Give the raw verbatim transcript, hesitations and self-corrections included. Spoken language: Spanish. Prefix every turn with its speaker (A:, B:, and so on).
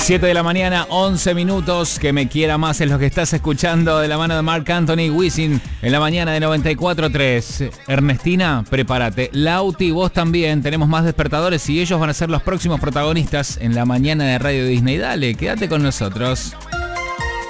A: siete de la mañana, once minutos. Que me quiera más es lo que estás escuchando de la mano de Marc Anthony Wisin en la mañana de noventa y cuatro tres. Ernestina, prepárate. Lauti, vos también. Tenemos más despertadores y ellos van a ser los próximos protagonistas en la mañana de Radio Disney. Dale, quédate con nosotros.